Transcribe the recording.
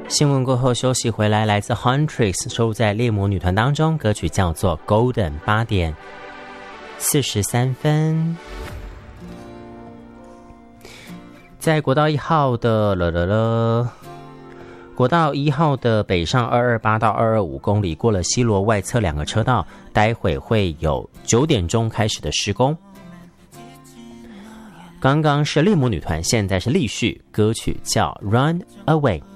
新闻过后休息回来，来自 Huntrix 收录在猎魔女团当中，歌曲叫做 Golden。 8点43分，在国道1号的国道1号的北上228到225公里，过了西螺外侧2个车道，待会会有9点钟开始的施工。刚刚是猎魔女团，现在是立旭，歌曲叫 Run Away。